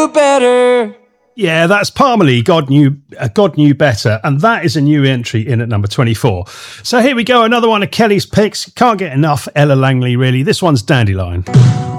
better. Yeah, that's Parmalee, God Knew Better, and that is a new entry in at number 24. So here we go, another one of Kelly's picks. Can't get enough Ella Langley, really. This one's Dandelion.